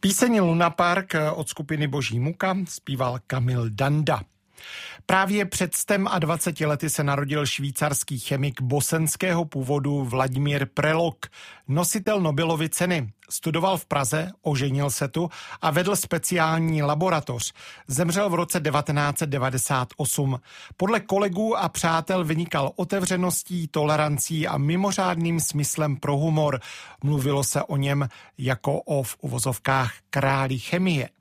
Píseň Luna Park od skupiny Boží muka zpíval Kamil Danda. Právě před 120 lety se narodil švýcarský chemik bosenského původu Vladimír Prelog, nositel Nobelovy ceny. Studoval v Praze, oženil se tu a vedl speciální laboratoř. Zemřel v roce 1998. Podle kolegů a přátel vynikal otevřeností, tolerancí a mimořádným smyslem pro humor. Mluvilo se o něm jako o v uvozovkách králi chemie.